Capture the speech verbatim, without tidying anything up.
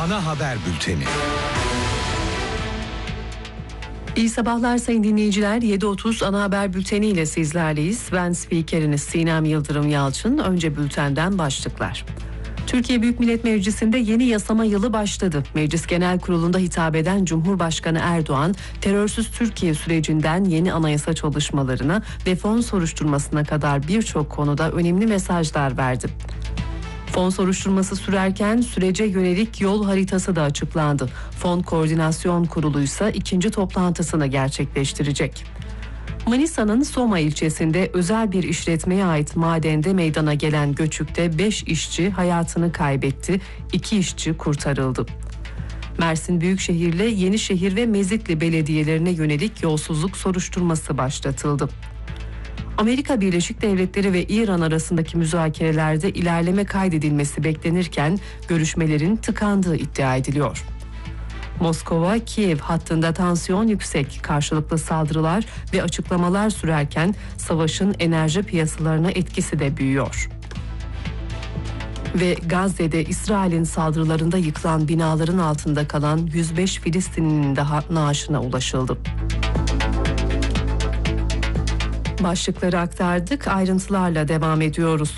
Ana haber bülteni. İyi sabahlar sayın dinleyiciler. yedi otuz ana haber bülteni ile sizlerleyiz. Ben spikeriniz Sinem Yıldırım Yalçın. Önce bültenden başlıklar. Türkiye Büyük Millet Meclisi'nde yeni yasama yılı başladı. Meclis Genel Kurulu'nda hitap eden Cumhurbaşkanı Erdoğan, terörsüz Türkiye sürecinden yeni anayasa çalışmalarına ve fon soruşturmasına kadar birçok konuda önemli mesajlar verdi. Fon soruşturması sürerken sürece yönelik yol haritası da açıklandı. Fon Koordinasyon Kurulu ise ikinci toplantısını gerçekleştirecek. Manisa'nın Soma ilçesinde özel bir işletmeye ait madende meydana gelen göçükte beş işçi hayatını kaybetti, iki işçi kurtarıldı. Mersin Büyükşehir'le Yenişehir ve Mezitli belediyelerine yönelik yolsuzluk soruşturması başlatıldı. Amerika Birleşik Devletleri ve İran arasındaki müzakerelerde ilerleme kaydedilmesi beklenirken görüşmelerin tıkandığı iddia ediliyor. Moskova-Kiev hattında tansiyon yüksek, karşılıklı saldırılar ve açıklamalar sürerken savaşın enerji piyasalarına etkisi de büyüyor. Ve Gazze'de İsrail'in saldırılarında yıkılan binaların altında kalan yüz beş Filistinlinin daha naaşına ulaşıldı. Başlıkları aktardık, ayrıntılarla devam ediyoruz.